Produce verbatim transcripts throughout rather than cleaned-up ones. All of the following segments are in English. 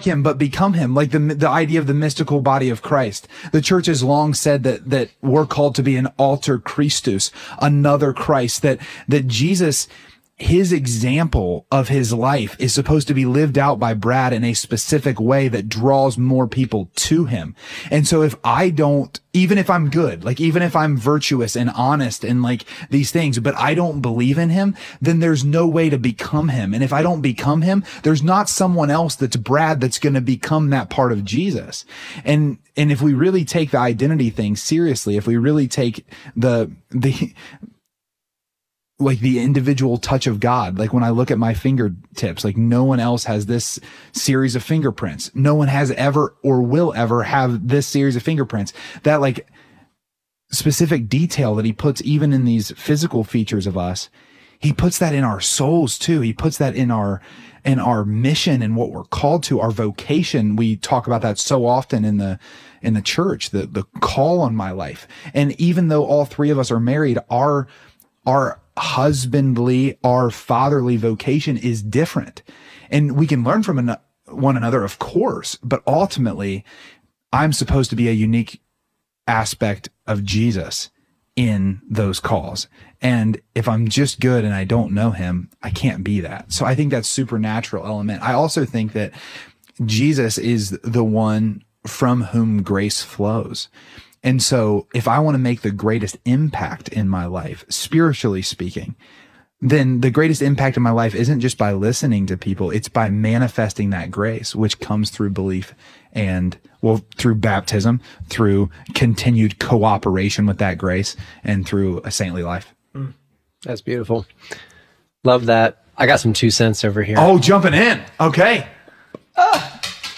him, but become him. Like the the idea of the mystical body of Christ. The church has long said that that we're called to be an alter Christus, another Christ. That that Jesus, his example of his life is supposed to be lived out by Brad in a specific way that draws more people to him. And so if I don't, even if I'm good, like even if I'm virtuous and honest and like these things, but I don't believe in him, then there's no way to become him. And if I don't become him, there's not someone else that's Brad that's going to become that part of Jesus. And, and if we really take the identity thing seriously, if we really take the, the, like the individual touch of God. Like when I look at my fingertips, like no one else has this series of fingerprints. No one has ever or will ever have this series of fingerprints. That like specific detail that he puts even in these physical features of us, he puts that in our souls too. He puts that in our, in our mission and what we're called to, our vocation. We talk about that so often in the, in the church, the, the call on my life. And even though all three of us are married, our, our husbandly, our fatherly vocation is different. And we can learn from an, one another, of course, but ultimately I'm supposed to be a unique aspect of Jesus in those calls. And if I'm just good and I don't know him, I can't be that. So I think that's supernatural element. I also think that Jesus is the one from whom grace flows. And so if I want to make the greatest impact in my life, spiritually speaking, then the greatest impact in my life isn't just by listening to people. It's by manifesting that grace, which comes through belief and, well, through baptism, through continued cooperation with that grace, and through a saintly life. Mm. That's beautiful. Love that. I got some two cents over here. Oh, jumping in. Okay. Ah.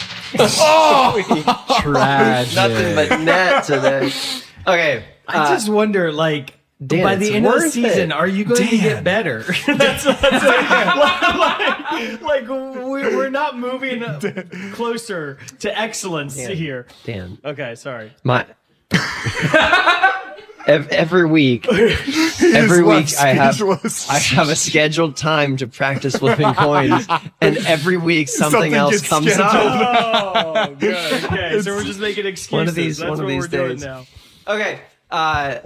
Oh, tragic. Nothing but net today. Okay, I uh, just wonder, like, Dan, by the end of the season, it. are you going Dan. to get better? that's, that's like, like we're, we're not moving closer to excellence Dan. here. Dan. Okay, sorry. My every week, every week I have I have a scheduled time to practice flipping coins, and every week something, something else comes scheduled. up. Oh, good. Okay, so we're just making excuses. One of these, That's one what of these we're days. doing now. Okay, uh,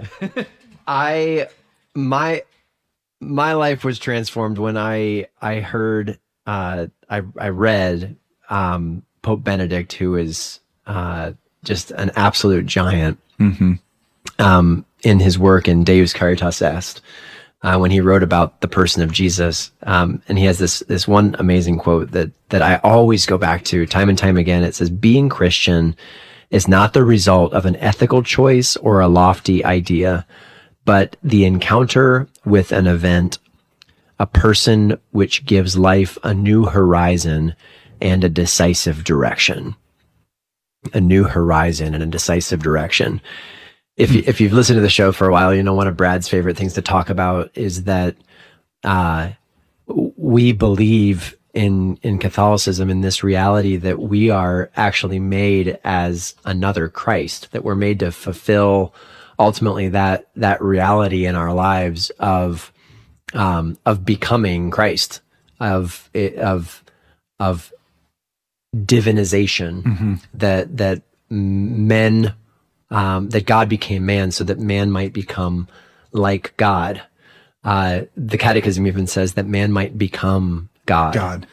I my my life was transformed when I I heard uh, I I read um, Pope Benedict, who is uh, just an absolute giant. Mm-hmm. Um, in his work in Deus Caritas Est, uh, when he wrote about the person of Jesus. Um, and he has this, this one amazing quote that, that I always go back to time and time again. It says, being Christian is not the result of an ethical choice or a lofty idea, but the encounter with an event, a person which gives life a new horizon and a decisive direction. A new horizon and a decisive direction. If you, if you've listened to the show for a while, you know one of Brad's favorite things to talk about is that uh, we believe in in Catholicism, in this reality that we are actually made as another Christ, that we're made to fulfill ultimately that that reality in our lives of um, of becoming Christ, of of of divinization, mm-hmm. that that men. Um, that God became man so that man might become like God. Uh, the Catechism even says that man might become God. God.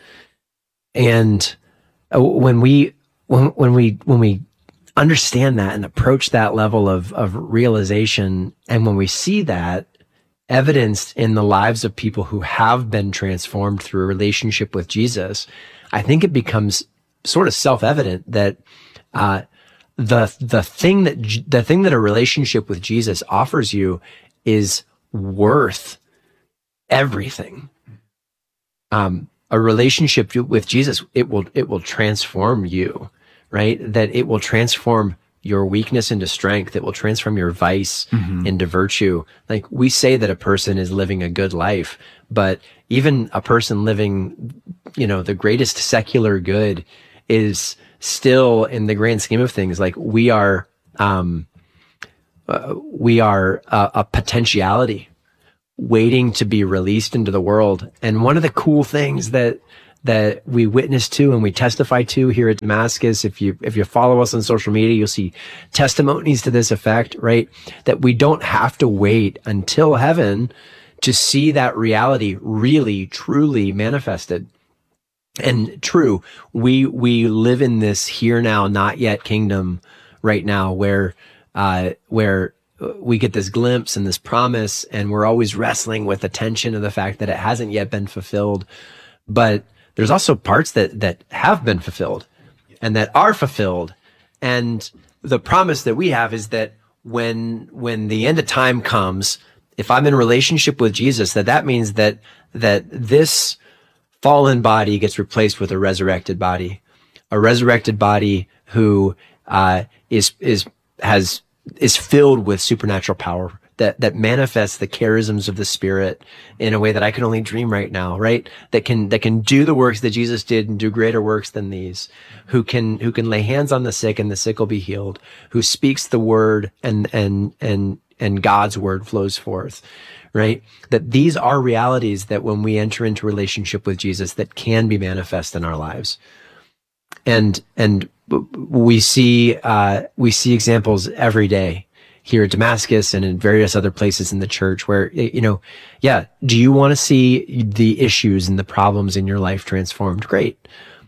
And uh, when we when when we when we understand that and approach that level of of realization, and when we see that evidenced in the lives of people who have been transformed through a relationship with Jesus, I think it becomes sort of self-evident that uh, the the thing that the thing that a relationship with Jesus offers you is worth everything. Um, a relationship with Jesus, it will it will transform you, right? That it will transform your weakness into strength. It will transform your vice mm-hmm. into virtue. Like, we say that a person is living a good life, but even a person living, you know, the greatest secular good is still, in the grand scheme of things, like we are, um, uh, we are a, a potentiality waiting to be released into the world. And one of the cool things that that we witness to and we testify to here at Damascus. If you, if you follow us on social media, you'll see testimonies to this effect, right? That we don't have to wait until heaven to see that reality really, truly manifested. And true, we, we live in this here now, not yet kingdom right now where, uh, where we get this glimpse and this promise, and we're always wrestling with the tension of the fact that it hasn't yet been fulfilled. But there's also parts that, that have been fulfilled and that are fulfilled. And the promise that we have is that when, when the end of time comes, if I'm in relationship with Jesus, that that means that, that this fallen body gets replaced with a resurrected body, a resurrected body who, uh, is, is, has, is filled with supernatural power that, that manifests the charisms of the Spirit in a way that I can only dream right now, right? That can, that can do the works that Jesus did and do greater works than these, who can, who can lay hands on the sick and the sick will be healed, who speaks the word and, and, and, and God's word flows forth, right? That these are realities that when we enter into relationship with Jesus, that can be manifest in our lives. And, and we see, uh, we see examples every day here at Damascus and in various other places in the church where, you know, yeah, do you want to see the issues and the problems in your life transformed? Great.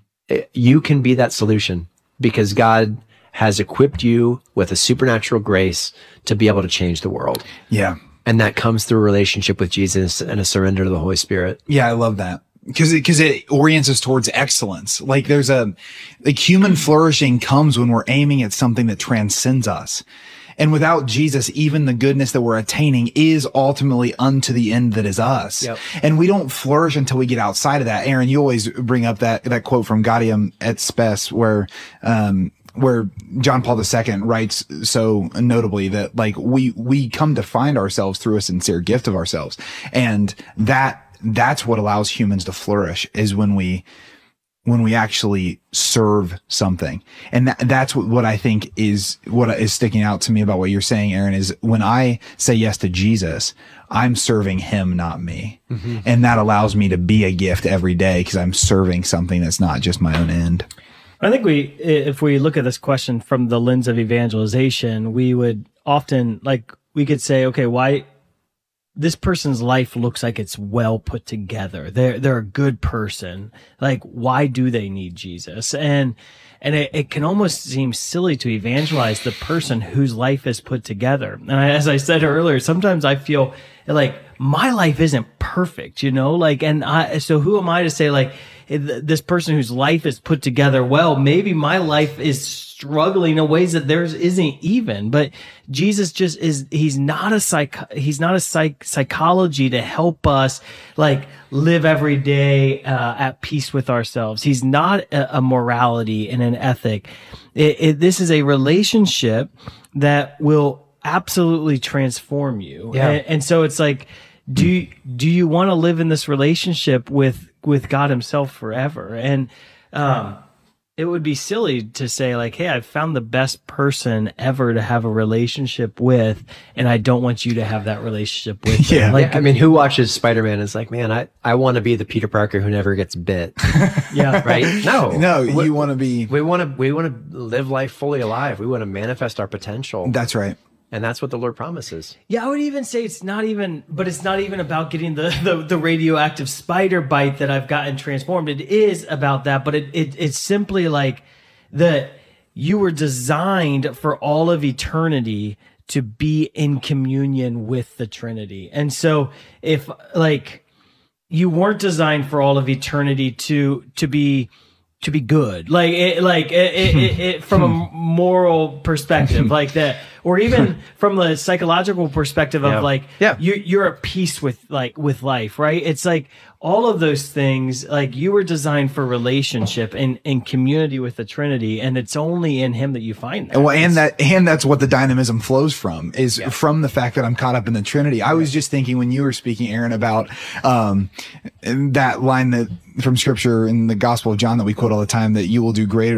You can be that solution because God has equipped you with a supernatural grace to be able to change the world. Yeah. And that comes through a relationship with Jesus and a surrender to the Holy Spirit. Yeah, I love that. Because it, cause it orients us towards excellence. Like there's a, like human flourishing comes when we're aiming at something that transcends us. And without Jesus, even the goodness that we're attaining is ultimately unto the end that is us. Yep. And we don't flourish until we get outside of that. Aaron, you always bring up that, that quote from Gaudium et Spes where, um, where John Paul the Second writes so notably that like we, we come to find ourselves through a sincere gift of ourselves. And that, that's what allows humans to flourish is when we, when we actually serve something. And that, that's what, what I think is what is sticking out to me about what you're saying, Aaron, is when I say yes to Jesus, I'm serving him, not me. Mm-hmm. And that allows me to be a gift every day because I'm serving something that's not just my own end. I think we, if we look at this question from the lens of evangelization, we would often, like, we could say, okay, why this person's life looks like it's well put together. They're, they're a good person. Like, why do they need Jesus? And, and it, it can almost seem silly to evangelize the person whose life is put together. And I, as I said earlier, sometimes I feel like my life isn't perfect, you know, like, and I, so who am I to say like, this person whose life is put together well, maybe my life is struggling in ways that theirs isn't even, but Jesus just is, he's not a psych, he's not a psych, psychology to help us like live every day, uh, at peace with ourselves. He's not a, a morality and an ethic. It, it, this is a relationship that will absolutely transform you. Yeah. And, and so it's like, do, do you want to live in this relationship with, with God himself forever? And, um, it would be silly to say like, hey, I've found the best person ever to have a relationship with, and I don't want you to have that relationship with them. Yeah. Like, yeah. I mean, who watches Spider-Man is like, man, I, I want to be the Peter Parker who never gets bit. yeah. Right? No. No, we, you want to be. We want to, we want to live life fully alive. We want to manifest our potential. That's right. And that's what the Lord promises. Yeah, I would even say it's not even, but it's not even about getting the, the, the radioactive spider bite that I've gotten transformed. It is about that, but it, it it's simply like that you were designed for all of eternity to be in communion with the Trinity. And so if like you weren't designed for all of eternity to to be to be good, like it, like it, it, it, it from a moral perspective, like that, or even from the psychological perspective of yeah. like, yeah. you, you're at peace with like with life, right? It's like all of those things, like you were designed for relationship and, and community with the Trinity, and it's only in Him that you find that. Well, and that and that's what the dynamism flows from is yeah. from the fact that I'm caught up in the Trinity. I was just thinking when you were speaking, Aaron, about um that line that from Scripture in the Gospel of John that we quote all the time, that you will do greater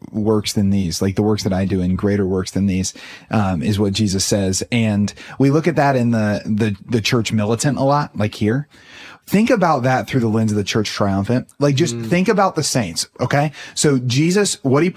works than these, like the works that I do and greater works than these, um, is what Jesus says. And we look at that in the, the, the church militant a lot, like here. Think about that through the lens of the church triumphant. Like just mm. think about the saints. Okay. So Jesus, what he